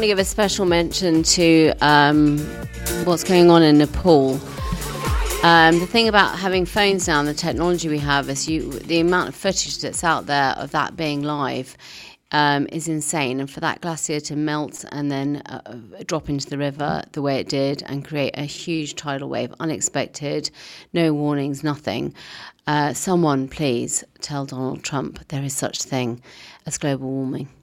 give a special mention to what's going on in Nepal. The thing about having phones now and the technology we have is the amount of footage that's out there of that being live is insane. And for that glacier to melt and then drop into the river the way it did and create a huge tidal wave, unexpected, no warnings, nothing. Someone please tell Donald Trump there is such thing as global warming.